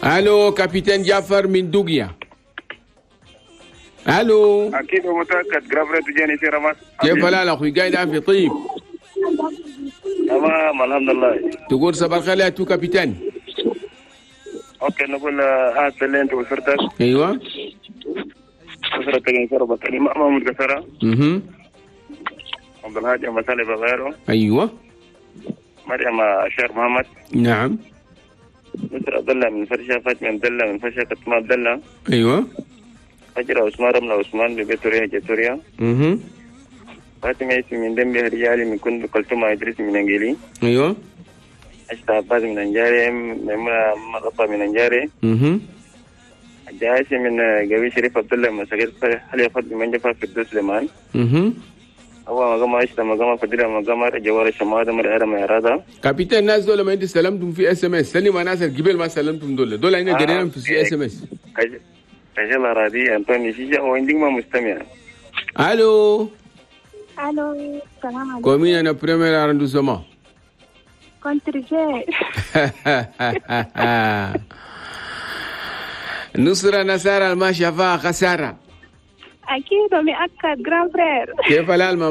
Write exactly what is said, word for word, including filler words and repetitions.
الو كابتن جعفر من دوغيا. الو اكيد متاكد جرافريت جاني في رمات. كيف الحال اخوي؟ قاعد في طيب؟ تمام الحمد لله. تقول صباح الخير يا تو كابتن. اوكي نقول هات اللي انت وسرتك. ايوه وسرتك ان شربت الامام محمود قسرة. اها عبد الهادي مسالي بغيره. ايوه مريم شير محمد. نعم. نصر عبد الله من فرشه، فاطمه عبد الله من فرشه، كتمه عبد الله. ايوه فجر عثمان رمله عثمان ببيت توريا جتوريا. اها فاطمه اسمي من دمبي رجالي من كنت كلثوم ادريس من انجيلي. ايوه اشتا عباس من انجاري، ميمونه مغطى من انجاري. اها جاسي من قوي شريف عبد الله من صغير حلي فضل من جفا في الدوس لمان. اها هو مقام اشتا مقام فضيله مقام جوال الشماده مر ارم اراده. كابتن الناس دول ما انت سلمتم في اس ام اس سلم ناس قبل ما سلمتم دول دول هنا قرينا في اس ام اس. كجل راضي انطوني شيشا وعندك ما مستمع. الو الو السلام عليكم. كومين انا بريمير عندو سما كنت رجال. نصرة نصارى ما شافها خسارة. اكيد ومأكد جراند فرير. كيف الحال